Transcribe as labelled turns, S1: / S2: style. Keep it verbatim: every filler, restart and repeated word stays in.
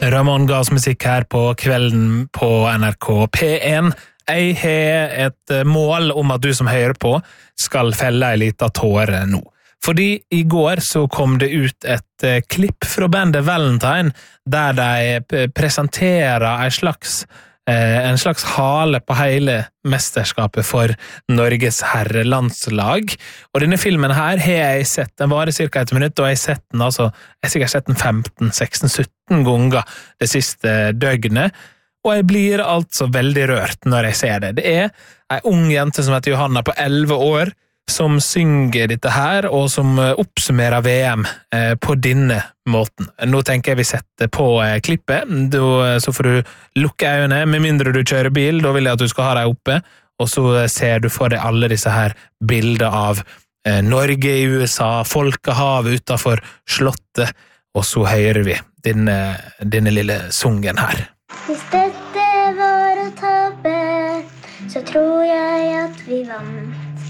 S1: Ramón Gals musikk her på kvelden på N R K P én. Jeg har et mål om at du som hører på skal felle en liten tåre nå. Fordi i går så kom det ut et uh, klipp fra bandet Valentine, der de presenterer en slags, uh, en slags hale på hele mesterskapet for Norges herrelandslag. Og denne filmen her har jeg sett, den varer cirka et minutt, og jeg har sett den altså, jeg har sikkert sett den femten, seksten, sytten ganger det siste døgnet. Og jeg blir altså veldig rørt når jeg ser det. Det er en ung jente som heter Johanna på elleve år, som synger dette her, og som oppsummerer V M eh, på denne måten. Nå tenker jeg vi setter på eh, klippet, da, så får du lukke øynene, med mindre du kjører bil, da vil jeg at du skal ha deg oppe, og så ser du for deg alle disse her bilder av eh, Norge i U S A, Folkehavet utenfor slottet, og så hører vi denne, denne lille sungen her.
S2: Hvis dette var å tape, så tror jeg at vi vant.